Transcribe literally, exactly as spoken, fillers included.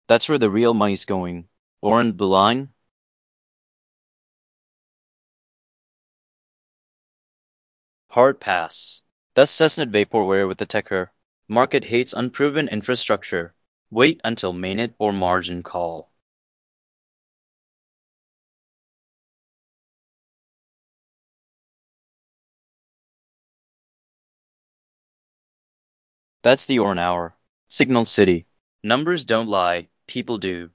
That's where the real money's going. Oren Beline? Hard pass. That's Cessna Vaporware with the ticker. Market hates unproven infrastructure. Wait until mainnet or margin call. That's the Oren Hour. Signal City. Numbers don't lie, people do.